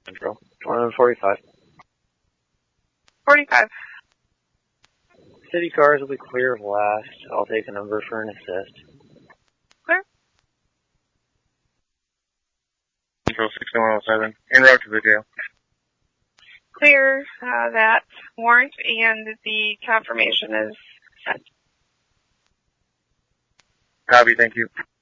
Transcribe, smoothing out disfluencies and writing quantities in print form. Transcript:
Central. 145. 45. City cars will be clear of last. I'll take a number for an assist. Clear. Central 6107. En route to the jail. Clear that warrant, and the confirmation is sent. Copy, thank you.